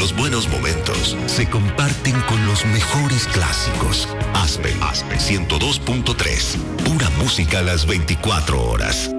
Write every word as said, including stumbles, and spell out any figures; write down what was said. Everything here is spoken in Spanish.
los buenos momentos se comparten con los mejores clásicos. Aspen, Aspen ciento dos punto tres. Pura música a las veinticuatro horas.